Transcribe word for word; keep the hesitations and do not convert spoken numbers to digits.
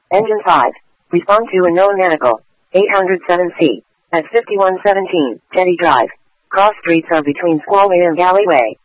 Engine five. Respond to unknown medical. eight oh seven C. At fifty-one seventeen, Teddy Drive. Cross streets are between Squally and Galleyway.